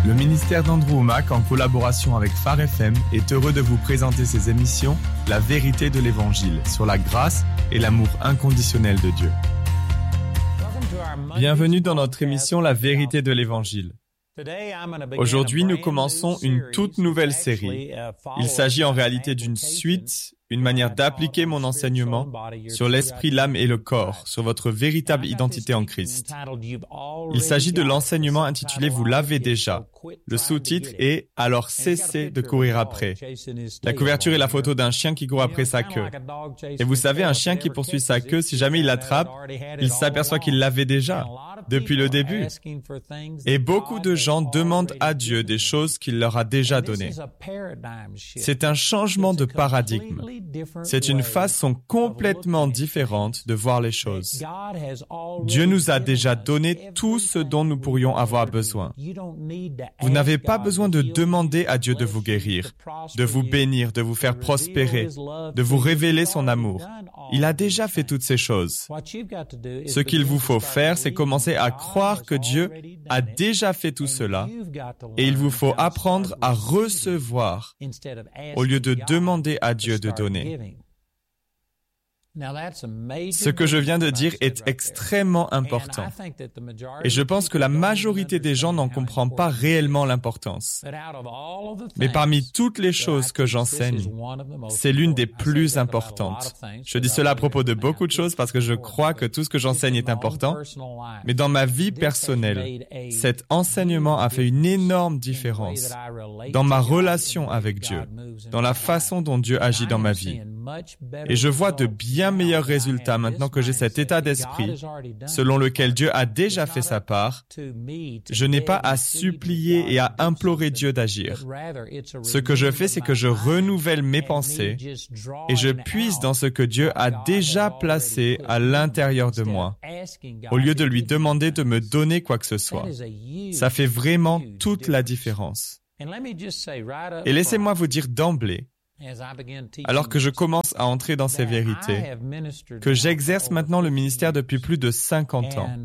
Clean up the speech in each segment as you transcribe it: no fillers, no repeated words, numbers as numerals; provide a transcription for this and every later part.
Le ministère d'Andrew Wommack, en collaboration avec Phare FM, est heureux de vous présenter ses émissions « La vérité de l'Évangile » sur la grâce et l'amour inconditionnel de Dieu. Bienvenue dans notre émission « La vérité de l'Évangile ». Aujourd'hui, nous commençons une toute nouvelle série. Il s'agit en réalité d'une suite, une manière d'appliquer mon enseignement sur l'esprit, l'âme et le corps, sur votre véritable identité en Christ. Il s'agit de l'enseignement intitulé « Vous l'avez déjà ». Le sous-titre est « Alors cessez de courir après ». La couverture est la photo d'un chien qui court après sa queue. Et vous savez, un chien qui poursuit sa queue, si jamais il l'attrape, il s'aperçoit qu'il l'avait déjà, depuis le début. Et beaucoup de gens demandent à Dieu des choses qu'il leur a déjà données. C'est un changement de paradigme. C'est une façon complètement différente de voir les choses. Dieu nous a déjà donné tout ce dont nous pourrions avoir besoin. Vous n'avez pas besoin de demander à Dieu de vous guérir, de vous bénir, de vous faire prospérer, de vous révéler son amour. Il a déjà fait toutes ces choses. Ce qu'il vous faut faire, c'est commencer à croire que Dieu a déjà fait tout cela et il vous faut apprendre à recevoir au lieu de demander à Dieu de donner. Ce que je viens de dire est extrêmement important. Et je pense que la majorité des gens n'en comprend pas réellement l'importance. Mais parmi toutes les choses que j'enseigne, c'est l'une des plus importantes. Je dis cela à propos de beaucoup de choses parce que je crois que tout ce que j'enseigne est important. Mais dans ma vie personnelle, cet enseignement a fait une énorme différence dans ma relation avec Dieu, dans la façon dont Dieu agit dans ma vie. Et je vois de bien meilleurs résultats maintenant que j'ai cet état d'esprit selon lequel Dieu a déjà fait sa part. Je n'ai pas à supplier et à implorer Dieu d'agir. Ce que je fais, c'est que je renouvelle mes pensées et je puise dans ce que Dieu a déjà placé à l'intérieur de moi, au lieu de lui demander de me donner quoi que ce soit. Ça fait vraiment toute la différence. Et laissez-moi vous dire d'emblée, alors que je commence à entrer dans ces vérités, que j'exerce maintenant le ministère depuis plus de 50 ans.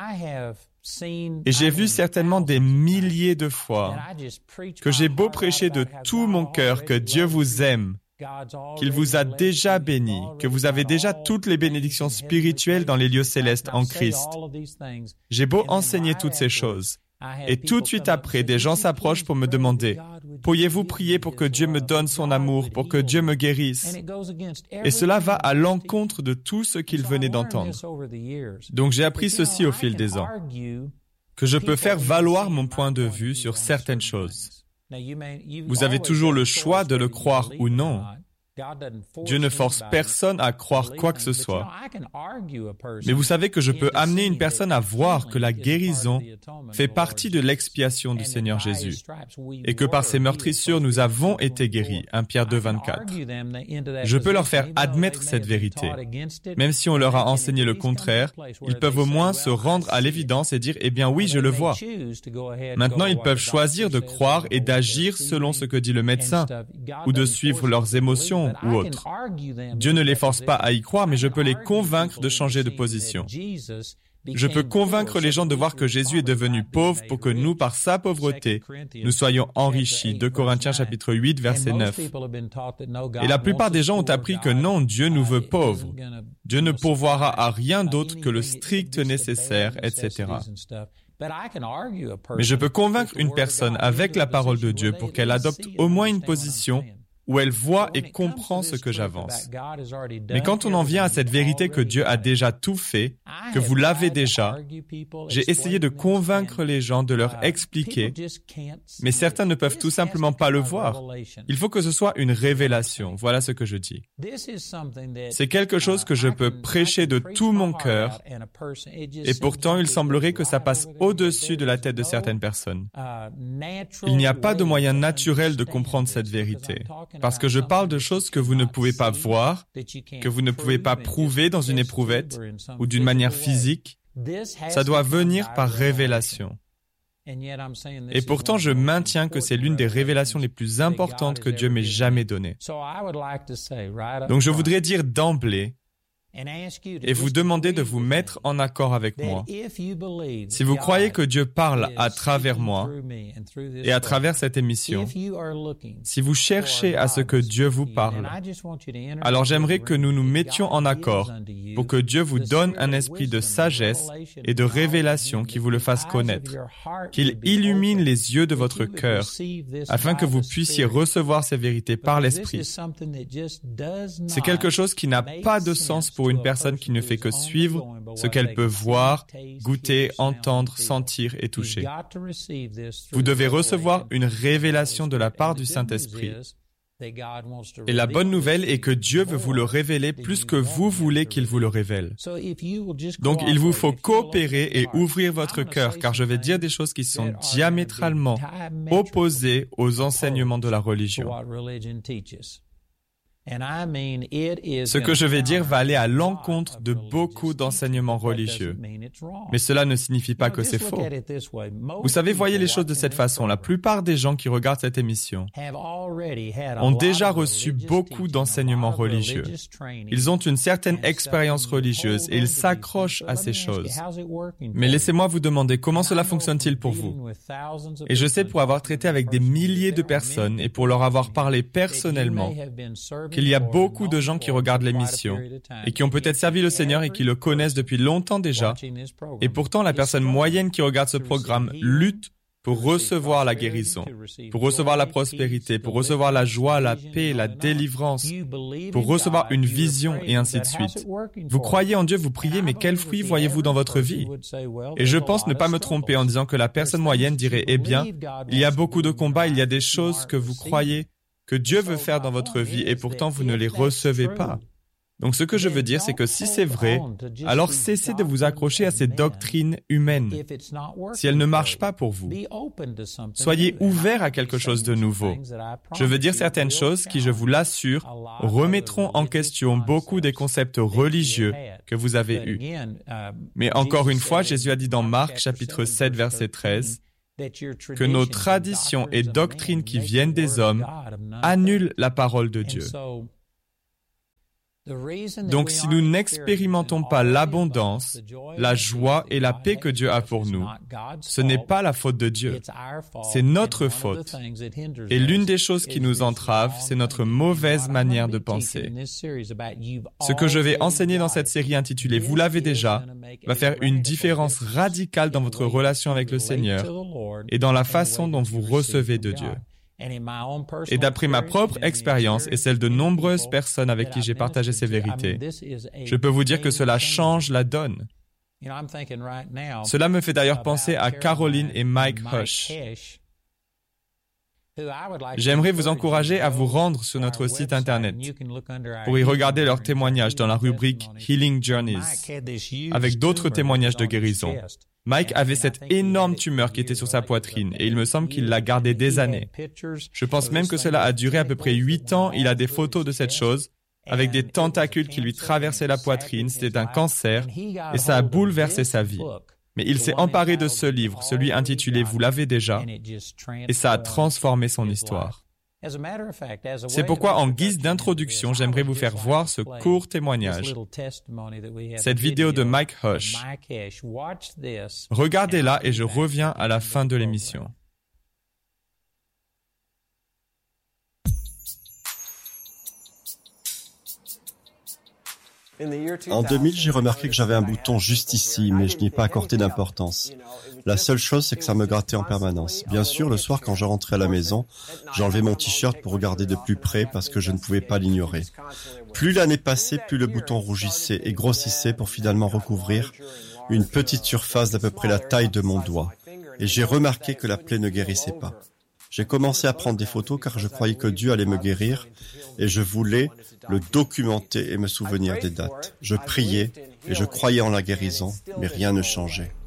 Et j'ai vu certainement des milliers de fois que j'ai beau prêcher de tout mon cœur que Dieu vous aime, qu'il vous a déjà béni, que vous avez déjà toutes les bénédictions spirituelles dans les lieux célestes en Christ. J'ai beau enseigner toutes ces choses. Et tout de suite après, des gens s'approchent pour me demander « Pourriez-vous prier pour que Dieu me donne son amour, pour que Dieu me guérisse ?» Et cela va à l'encontre de tout ce qu'ils venaient d'entendre. Donc j'ai appris ceci au fil des ans, que je peux faire valoir mon point de vue sur certaines choses. Vous avez toujours le choix de le croire ou non. Dieu ne force personne à croire quoi que ce soit. Mais vous savez que je peux amener une personne à voir que la guérison fait partie de l'expiation du Seigneur Jésus et que par ses meurtrissures, nous avons été guéris. 1 Pierre 2, 24. Je peux leur faire admettre cette vérité. Même si on leur a enseigné le contraire, ils peuvent au moins se rendre à l'évidence et dire « Eh bien oui, je le vois ». Maintenant, ils peuvent choisir de croire et d'agir selon ce que dit le médecin ou de suivre leurs émotions ou autres. Dieu ne les force pas à y croire, mais je peux les convaincre de changer de position. Je peux convaincre les gens de voir que Jésus est devenu pauvre pour que nous, par sa pauvreté, nous soyons enrichis. 2 Corinthiens chapitre 8, verset 9. Et la plupart des gens ont appris que non, Dieu nous veut pauvres. Dieu ne pourvoira à rien d'autre que le strict nécessaire, etc. Mais je peux convaincre une personne avec la parole de Dieu pour qu'elle adopte au moins une position où elle voit et comprend ce que j'avance. Mais quand on en vient à cette vérité que Dieu a déjà tout fait, que vous l'avez déjà, j'ai essayé de convaincre les gens, de leur expliquer, mais certains ne peuvent tout simplement pas le voir. Il faut que ce soit une révélation. Voilà ce que je dis. C'est quelque chose que je peux prêcher de tout mon cœur, et pourtant il semblerait que ça passe au-dessus de la tête de certaines personnes. Il n'y a pas de moyen naturel de comprendre cette vérité. Parce que je parle de choses que vous ne pouvez pas voir, que vous ne pouvez pas prouver dans une éprouvette ou d'une manière physique. Ça doit venir par révélation. Et pourtant, je maintiens que c'est l'une des révélations les plus importantes que Dieu m'ait jamais données. Donc je voudrais dire d'emblée et vous demander de vous mettre en accord avec moi. Si vous croyez que Dieu parle à travers moi et à travers cette émission, si vous cherchez à ce que Dieu vous parle, alors j'aimerais que nous nous mettions en accord pour que Dieu vous donne un esprit de sagesse et de révélation qui vous le fasse connaître, qu'il illumine les yeux de votre cœur afin que vous puissiez recevoir ces vérités par l'esprit. C'est quelque chose qui n'a pas de sens pour une personne qui ne fait que suivre ce qu'elle peut voir, goûter, entendre, sentir et toucher. Vous devez recevoir une révélation de la part du Saint-Esprit. Et la bonne nouvelle est que Dieu veut vous le révéler plus que vous voulez qu'il vous le révèle. Donc il vous faut coopérer et ouvrir votre cœur, car je vais dire des choses qui sont diamétralement opposées aux enseignements de la religion. Ce que je vais dire va aller à l'encontre de beaucoup d'enseignements religieux. Mais cela ne signifie pas que c'est faux. Vous savez, voyez les choses de cette façon. La plupart des gens qui regardent cette émission ont déjà reçu beaucoup d'enseignements religieux. Ils ont une certaine expérience religieuse et ils s'accrochent à ces choses. Mais laissez-moi vous demander comment cela fonctionne-t-il pour vous? Et je sais, pour avoir traité avec des milliers de personnes et pour leur avoir parlé personnellement, qu'il y a beaucoup de gens qui regardent l'émission et qui ont peut-être servi le Seigneur et qui le connaissent depuis longtemps déjà. Et pourtant, la personne moyenne qui regarde ce programme lutte pour recevoir la guérison, pour recevoir la prospérité, pour recevoir la joie, la paix, la délivrance, pour recevoir une vision et ainsi de suite. Vous croyez en Dieu, vous priez, mais quels fruits voyez-vous dans votre vie? Et je pense ne pas me tromper en disant que la personne moyenne dirait, eh bien, il y a beaucoup de combats, il y a des choses que vous croyez que Dieu veut faire dans votre vie et pourtant vous ne les recevez pas. Donc ce que je veux dire, c'est que si c'est vrai, alors cessez de vous accrocher à ces doctrines humaines si elles ne marchent pas pour vous. Soyez ouverts à quelque chose de nouveau. Je veux dire certaines choses qui, je vous l'assure, remettront en question beaucoup des concepts religieux que vous avez eus. Mais encore une fois, Jésus a dit dans Marc chapitre 7 verset 13, que nos traditions et doctrines qui viennent des hommes annulent la parole de Dieu. Donc, si nous n'expérimentons pas l'abondance, la joie et la paix que Dieu a pour nous, ce n'est pas la faute de Dieu, c'est notre faute. Et l'une des choses qui nous entrave, c'est notre mauvaise manière de penser. Ce que je vais enseigner dans cette série intitulée « Vous l'avez déjà » va faire une différence radicale dans votre relation avec le Seigneur et dans la façon dont vous recevez de Dieu. Et d'après ma propre expérience et celle de nombreuses personnes avec qui j'ai partagé ces vérités, je peux vous dire que cela change la donne. Cela me fait d'ailleurs penser à Caroline et Mike Hush. J'aimerais vous encourager à vous rendre sur notre site internet pour y regarder leurs témoignages dans la rubrique Healing Journeys, avec d'autres témoignages de guérison. Mike avait cette énorme tumeur qui était sur sa poitrine et il me semble qu'il l'a gardée des années. Je pense même que cela a duré à peu près 8 ans. Il a des photos de cette chose avec des tentacules qui lui traversaient la poitrine. C'était un cancer et ça a bouleversé sa vie. Mais il s'est emparé de ce livre, celui intitulé « Vous l'avez déjà » et ça a transformé son histoire. C'est pourquoi, en guise d'introduction, j'aimerais vous faire voir ce court témoignage, cette vidéo de Mike Hush. Regardez-la et je reviens à la fin de l'émission. En 2000, j'ai remarqué que j'avais un bouton juste ici, mais je n'y ai pas accordé d'importance. La seule chose, c'est que ça me grattait en permanence. Bien sûr, le soir, quand je rentrais à la maison, j'enlevais mon t-shirt pour regarder de plus près parce que je ne pouvais pas l'ignorer. Plus l'année passait, plus le bouton rougissait et grossissait pour finalement recouvrir une petite surface d'à peu près la taille de mon doigt. Et j'ai remarqué que la plaie ne guérissait pas. J'ai commencé à prendre des photos car je croyais que Dieu allait me guérir et je voulais le documenter et me souvenir des dates. Je priais et je croyais en la guérison, mais rien ne changeait.